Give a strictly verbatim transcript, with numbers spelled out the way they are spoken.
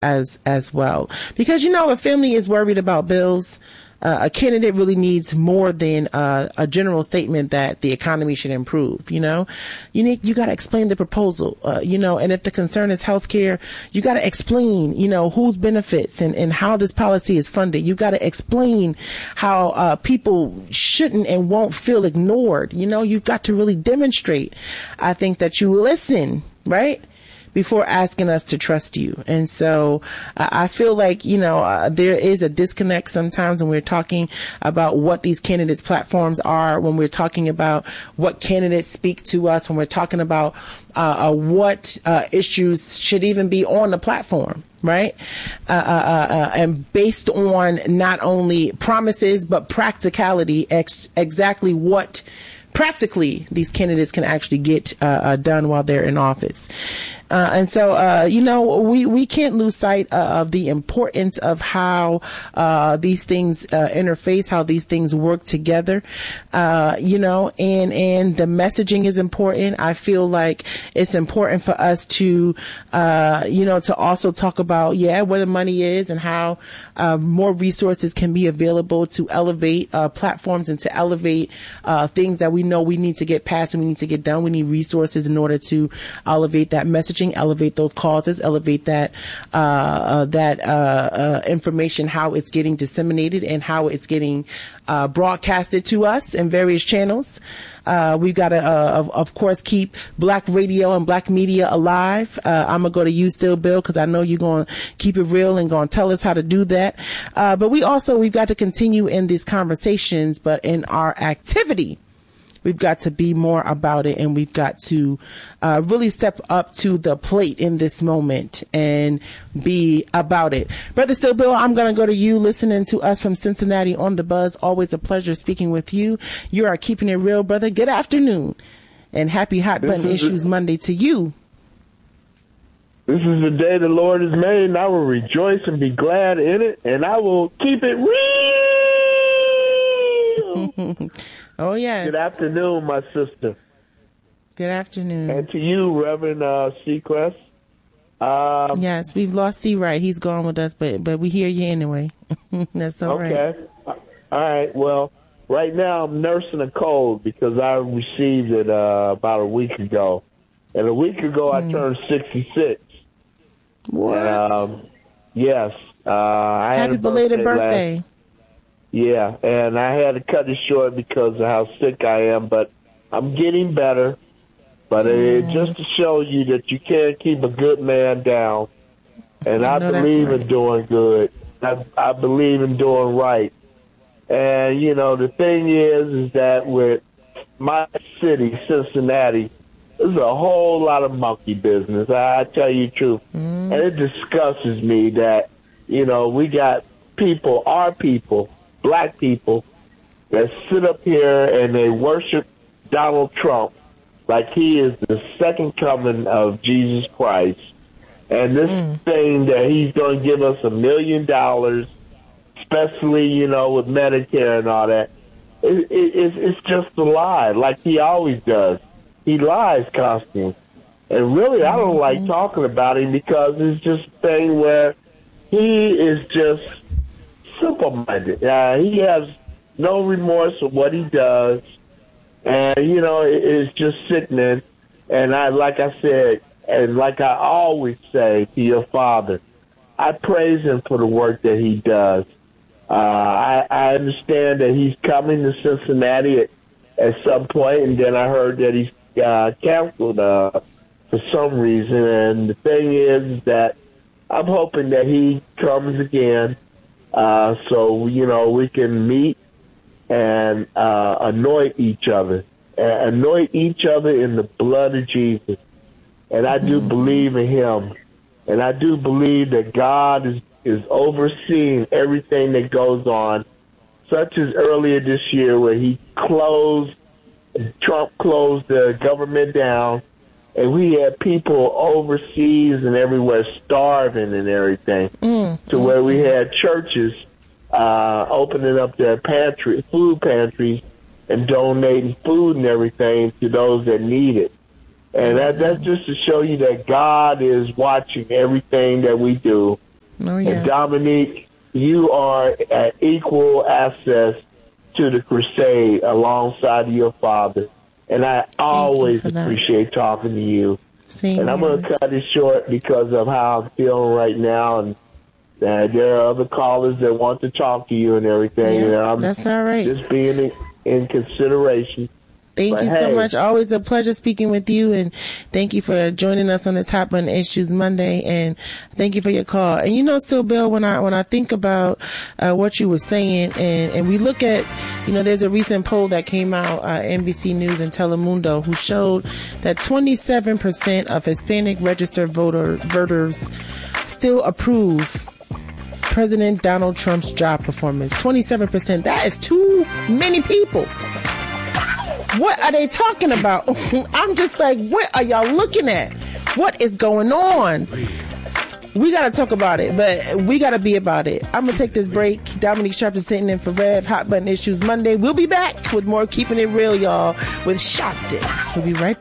as as well. Because, you know, a family is worried about bills. Uh, a candidate really needs more than uh, a general statement that the economy should improve. You know, you need, you got to explain the proposal, uh, you know, and if the concern is healthcare, you got to explain, you know, whose benefits and, and how this policy is funded. You got to explain how uh, people shouldn't and won't feel ignored. You know, you've got to really demonstrate, I think, that you listen, right, before asking us to trust you. And so uh, I feel like, you know, uh, there is a disconnect sometimes when we're talking about what these candidates' platforms are, when we're talking about what candidates speak to us, when we're talking about uh, uh, what uh, issues should even be on the platform. Right. Uh, uh, uh, and based on not only promises, but practicality, ex- exactly what practically these candidates can actually get uh, uh, done while they're in office. Uh, and so, uh, you know, we, we can't lose sight uh, of the importance of how uh, these things uh, interface, how these things work together, uh, you know, and, and the messaging is important. I feel like it's important for us to, uh, you know, to also talk about, yeah, where the money is and how uh, more resources can be available to elevate uh, platforms and to elevate uh, things that we know we need to get passed and we need to get done. We need resources in order to elevate that messaging, elevate those causes, elevate that uh, uh, that uh, uh, information, how it's getting disseminated and how it's getting uh, broadcasted to us in various channels. Uh, we've got to, uh, of, of course, keep Black radio and Black media alive. Uh, I'm going to go to you still, Bill, because I know you're going to keep it real and going to tell us how to do that. Uh, but we also, we've got to continue in these conversations, but in our activity, we've got to be more about it, and we've got to uh, really step up to the plate in this moment and be about it. Brother Still Bill, I'm going to go to you, listening to us from Cincinnati on the Buzz. Always a pleasure speaking with you. You are keeping it real, brother. Good afternoon, and happy Hot Button Issues Monday to you. This is the day the Lord has made, and I will rejoice and be glad in it, and I will keep it real. Oh, yes. Good afternoon, my sister. Good afternoon. And to you, Reverend uh, Seacrest. Um, yes, we've lost C. Wright. He's gone with us, but but we hear you anyway. That's all okay. right. Okay. All right. Well, right now I'm nursing a cold because I received it uh, about a week ago. And a week ago mm. I turned sixty-six. What? Um, yes. Uh, I Happy had a belated birthday. birthday. Last, Yeah, and I had to cut it short because of how sick I am, but I'm getting better. But mm. it, just to show you that you can't keep a good man down, and I no, believe right. in doing good. I, I believe in doing right. And, you know, the thing is, is that with my city, Cincinnati, there's a whole lot of monkey business. I, I tell you the truth. Mm. And it disgusts me that, you know, we got people, our people, Black people, that sit up here and they worship Donald Trump like he is the second coming of Jesus Christ. And this mm. thing that he's going to give us a million dollars, especially, you know, with Medicare and all that, it, it, it's, it's just a lie, like he always does. He lies constantly. And really, I don't like talking about him because it's just a thing where he is just simple-minded. Uh, he has no remorse for what he does, and you know it, it's just sickening. And I, like I said, and like I always say to your father, I praise him for the work that he does. Uh, I, I understand that he's coming to Cincinnati at, at some point, and then I heard that he's uh, canceled uh, for some reason. And the thing is, is that I'm hoping that he comes again. Uh, so, you know, we can meet and uh, anoint each other, uh, anoint each other in the blood of Jesus. And I do mm-hmm. believe in him. And I do believe that God is, is overseeing everything that goes on, such as earlier this year where he closed, Trump closed the government down, and we had people overseas and everywhere starving and everything, mm, to mm, where we had churches uh, opening up their pantry, food pantries and donating food and everything to those that need it. And that, that's just to show you that God is watching everything that we do. Oh, yes. And Dominique, you are at equal access to the crusade alongside of your father. And I always appreciate talking to you. Same and I'm here. going to cut it short because of how I'm feeling right now. And uh, there are other callers that want to talk to you and everything. Yeah, and I'm that's all right. Just being in, in consideration. Thank But you hey, so much. Always a pleasure speaking with you, and thank you for joining us on this Hot Button Issues Monday, and thank you for your call. And you know, still, Bill, when I when I think about uh, what you were saying, and, and we look at, you know, there's a recent poll that came out, uh, N B C News and Telemundo, who showed that twenty-seven percent of Hispanic registered voter voters still approve President Donald Trump's job performance. twenty-seven percent. That is too many people. What are they talking about? I'm just like, what are y'all looking at? What is going on? We got to talk about it, but we got to be about it. I'm going to take this break. Dominique Sharp is sitting in for Rev. Hot Button Issues Monday. We'll be back with more Keeping It Real, y'all, with Sharpton. We'll be right back.